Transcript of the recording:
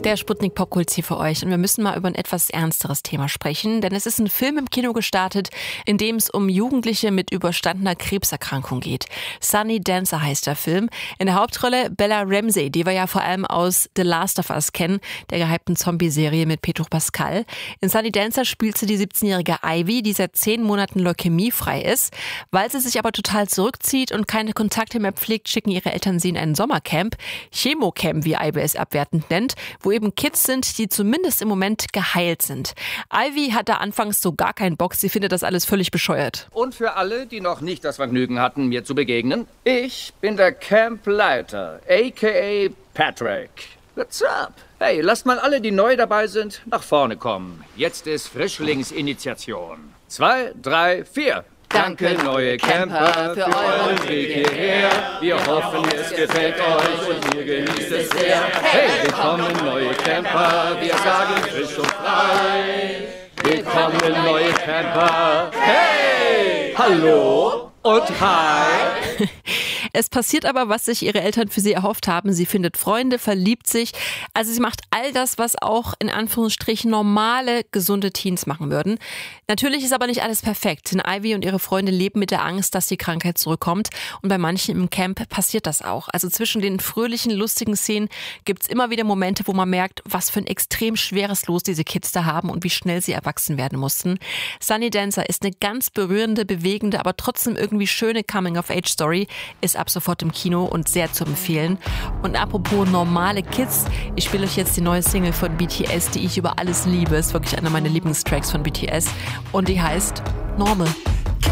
Der Sputnik Popkult hier für euch und wir müssen mal über ein etwas ernsteres Thema sprechen, denn es ist ein Film im Kino gestartet, in dem es um Jugendliche mit überstandener Krebserkrankung geht. Sunny Dancer heißt der Film. In der Hauptrolle Bella Ramsey, die wir ja vor allem aus The Last of Us kennen, der gehypten Zombie-Serie mit Pedro Pascal. In Sunny Dancer spielt sie die 17-jährige Ivy, die seit 10 Monaten leukämiefrei ist. Weil sie sich aber total zurückzieht und keine Kontakte mehr pflegt, schicken ihre Eltern sie in ein Sommercamp, Chemocamp, wie Ivy es abwertend nennt, wo eben Kids sind, die zumindest im Moment geheilt sind. Ivy hat da anfangs so gar keinen Bock, sie findet das alles völlig bescheuert. Und für alle, die noch nicht das Vergnügen hatten, mir zu begegnen, ich bin der Campleiter, a.k.a. Patrick. What's up? Hey, lasst mal alle, die neu dabei sind, nach vorne kommen. Jetzt ist Frischlingsinitiation. 2, 3, 4. Danke, neue Camper, für euren Weg hierher. Wir hoffen, es gefällt euch und ihr genießt es sehr. Hey, willkommen, neue Camper, wir sagen frisch und frei. Willkommen, neue Camper. Hey, hallo und hi. Es passiert aber, was sich ihre Eltern für sie erhofft haben. Sie findet Freunde, verliebt sich. Also sie macht all das, was auch in Anführungsstrichen normale, gesunde Teens machen würden. Natürlich ist aber nicht alles perfekt, denn Ivy und ihre Freunde leben mit der Angst, dass die Krankheit zurückkommt. Und bei manchen im Camp passiert das auch. Also zwischen den fröhlichen, lustigen Szenen gibt's immer wieder Momente, wo man merkt, was für ein extrem schweres Los diese Kids da haben und wie schnell sie erwachsen werden mussten. Sunny Dancer ist eine ganz berührende, bewegende, aber trotzdem irgendwie schöne Coming-of-Age-Story. Ist ab sofort im Kino und sehr zu empfehlen. Und apropos normale Kids, ich spiele euch jetzt die neue Single von BTS, die ich über alles liebe. Ist wirklich einer meiner Lieblingstracks von BTS und die heißt Normal.